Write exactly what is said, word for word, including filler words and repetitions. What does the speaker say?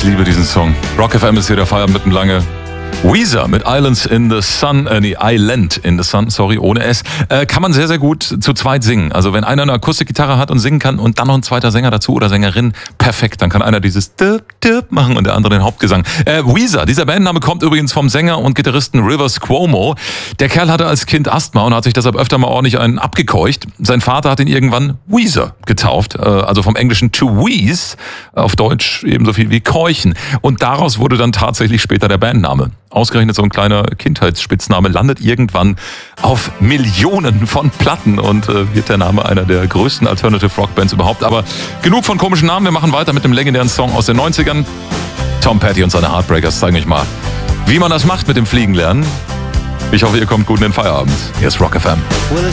liebe diesen Song. Rock F M ist hier der Feierabend mit dem Lange. Weezer mit Islands in the Sun, äh, nee, Island in the Sun, sorry, ohne S, äh, kann man sehr, sehr gut zu zweit singen. Also wenn einer eine Akustikgitarre hat und singen kann und dann noch ein zweiter Sänger dazu oder Sängerin, perfekt. Dann kann einer dieses Dip, Dip machen und der andere den Hauptgesang. Äh, Weezer, dieser Bandname kommt übrigens vom Sänger und Gitarristen Rivers Cuomo. Der Kerl hatte als Kind Asthma und hat sich deshalb öfter mal ordentlich einen abgekeucht. Sein Vater hat ihn irgendwann Weezer getauft, äh, also vom Englischen to wheeze, auf Deutsch ebenso viel wie keuchen. Und daraus wurde dann tatsächlich später der Bandname. Ausgerechnet so ein kleiner Kindheitsspitzname landet irgendwann auf Millionen von Platten und äh, wird der Name einer der größten Alternative Rock Bands überhaupt. Aber genug von komischen Namen, wir machen weiter mit dem legendären Song aus den neunzigern. Tom Petty und seine Heartbreakers zeigen euch mal, wie man das macht mit dem Fliegen lernen. Ich hoffe, ihr kommt gut in den Feierabend. Hier ist Rock F M. Well,